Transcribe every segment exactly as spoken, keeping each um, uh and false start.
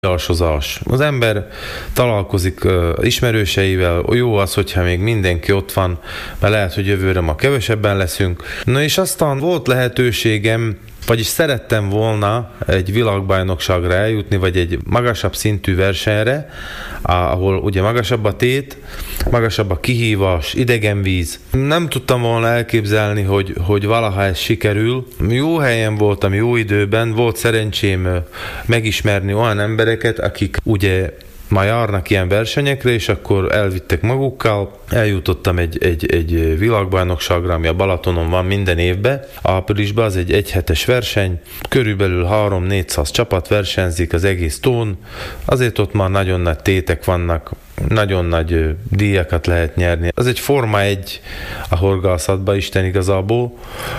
alsozás. Az ember találkozik uh, ismerőseivel, jó az, hogyha még mindenki ott van, mert lehet, hogy jövőre ma kevesebben leszünk. Na és aztán volt lehetőségem, vagyis szerettem volna egy világbajnokságra eljutni, vagy egy magasabb szintű versenyre, ahol ugye magasabb a tét, magasabb a kihívás, idegen víz. Nem tudtam volna elképzelni, hogy, hogy valaha ez sikerül. Jó helyen voltam, jó időben, volt szerencsém megismerni olyan embereket, akik ugye ma járnak ilyen versenyekre, és akkor elvittek magukkal. Eljutottam egy, egy, egy világbajnokságra, ami a Balatonon van minden évben. Áprilisban az egy egyhetes verseny. Körülbelül három-négyszáz csapat versenyzik az egész tón. Azért ott már nagyon nagy tétek vannak, nagyon nagy díjakat lehet nyerni. Az egy Forma egy a horgászatban, Isten igazából,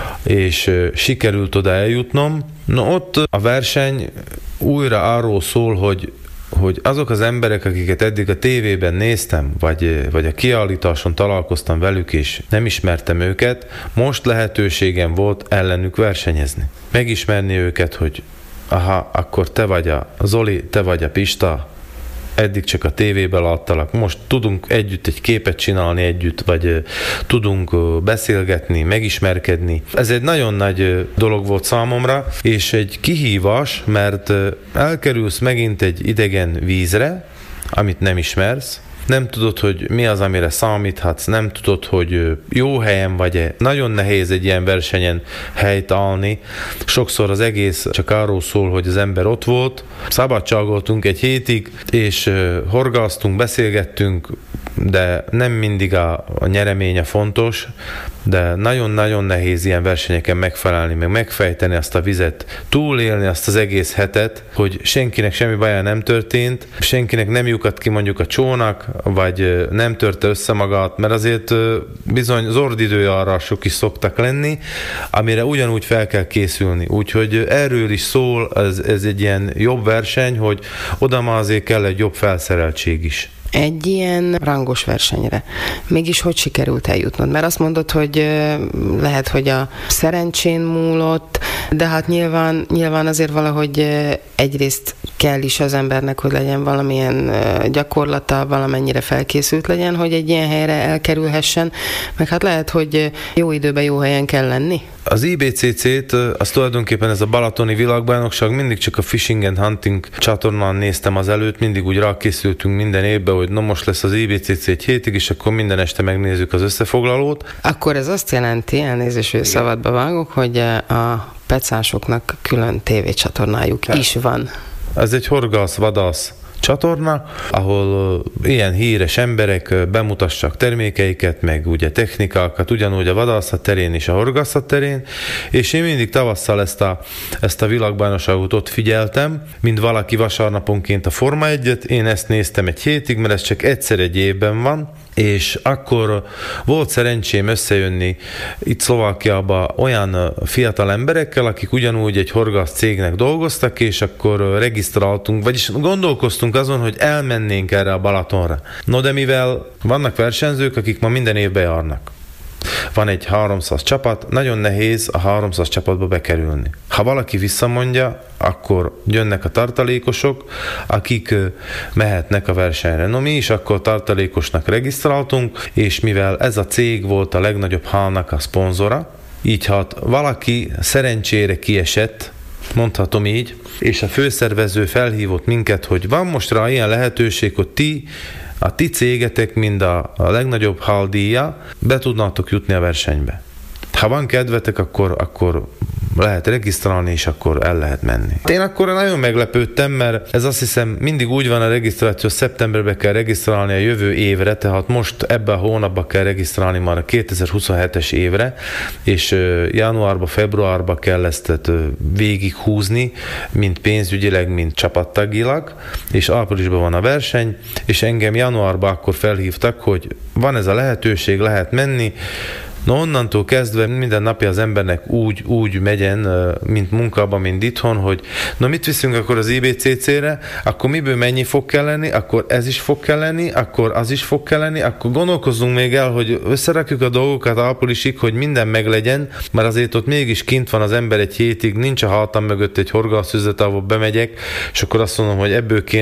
és sikerült oda eljutnom. No, ott a verseny újra arról szól, hogy hogy azok az emberek, akiket eddig a tévében néztem, vagy, vagy a kiállításon találkoztam velük, és nem ismertem őket, most lehetőségem volt ellenük versenyezni. Megismerni őket, hogy aha, akkor te vagy a Zoli, te vagy a Pista, eddig csak a tévében láttalak, most tudunk együtt egy képet csinálni együtt, vagy tudunk beszélgetni, megismerkedni. Ez egy nagyon nagy dolog volt számomra, és egy kihívás, mert elkerülsz megint egy idegen vízre, amit nem ismersz, nem tudod, hogy mi az, amire számíthatsz, nem tudod, hogy jó helyen vagy-e. Nagyon nehéz egy ilyen versenyen helyt állni. Sokszor az egész csak arról szól, hogy az ember ott volt. Szabadságoltunk egy hétig, és horgáztunk, beszélgettünk, de nem mindig a, a nyereménye fontos, de nagyon-nagyon nehéz ilyen versenyeken megfelelni, meg megfejteni azt a vizet, túlélni azt az egész hetet, hogy senkinek semmi baja nem történt, senkinek nem lyukadt ki mondjuk a csónak, vagy nem törte össze magát, mert azért bizony zordidőjárások is szoktak lenni, amire ugyanúgy fel kell készülni. Úgyhogy erről is szól, ez, ez egy ilyen jobb verseny, hogy oda már azért kell egy jobb felszereltség is. Egy ilyen rangos versenyre mégis hogy sikerült eljutnod? Mert azt mondod, hogy lehet, hogy a szerencsén múlott, de hát nyilván, nyilván azért valahogy egyrészt kell is az embernek, hogy legyen valamilyen gyakorlata, valamennyire felkészült legyen, hogy egy ilyen helyre elkerülhessen, meg hát lehet, hogy jó időben, jó helyen kell lenni. Az I B C C-t, az tulajdonképpen ez a balatoni világbajnokság, mindig csak a Fishing and Hunting csatornán néztem az előtt, mindig úgy rákészültünk minden évben, hogy na most lesz az I B C C egy hétig, és akkor minden este megnézzük az összefoglalót. Akkor ez azt jelenti, elnézést, hogy szabadba vágok, hogy a pecásoknak külön tévécsatornájuk ja. is van. Ez egy horgász-vadász csatorna, ahol ilyen híres emberek bemutassak termékeiket, meg ugye technikákat, ugyanúgy a vadászat terén és a horgászat terén, és én mindig tavasszal ezt a, ezt a világbajnokságot ott figyeltem, mint valaki vasárnaponként a Forma egyet, én ezt néztem egy hétig, mert ez csak egyszer egy évben van, és akkor volt szerencsém összejönni itt Szlovákiában olyan fiatal emberekkel, akik ugyanúgy egy horgász cégnek dolgoztak, és akkor regisztráltunk, vagyis gondolkoztunk azon, hogy elmennénk erre a Balatonra. No, de mivel vannak versenyzők, akik ma minden évben járnak. Van egy háromszáz csapat, nagyon nehéz a háromszáz csapatba bekerülni. Ha valaki visszamondja, akkor jönnek a tartalékosok, akik mehetnek a versenyre. No, mi is akkor tartalékosnak regisztráltunk, és mivel ez a cég volt a legnagyobb hálnak a szponzora, így hát valaki szerencsére kiesett, mondhatom így, és a főszervező felhívott minket, hogy van most rá ilyen lehetőség, hogy ti a ti cégetek, mind a, a legnagyobb haldíja, be tudnátok jutni a versenybe. Ha van kedvetek, akkor, akkor lehet regisztrálni, és akkor el lehet menni. Én akkor nagyon meglepődtem, mert ez azt hiszem mindig úgy van a regisztráció, szeptemberben kell regisztrálni a jövő évre, tehát most ebben a hónapban kell regisztrálni már a kétezer-huszonhetes évre, és januárban, februárban kell ezt végig húzni, mint pénzügyileg, mint csapattagilag, és áprilisban van a verseny, és engem januárban akkor felhívtak, hogy van ez a lehetőség, lehet menni, Na onnantól kezdve minden napja az embernek úgy, úgy megyen, mint munkában, mint itthon, hogy na mit viszünk akkor az i bé cé cére, akkor miből mennyi fog kelleni, akkor ez is fog kelleni, akkor az is fog kelleni, akkor gondolkozzunk még el, hogy összerakjuk a dolgokat áprilisig, hogy minden meglegyen, mert azért ott mégis kint van az ember egy hétig, nincs a hátam mögött egy horgászüzlet, ahol bemegyek, és akkor azt mondom, hogy ebből kéne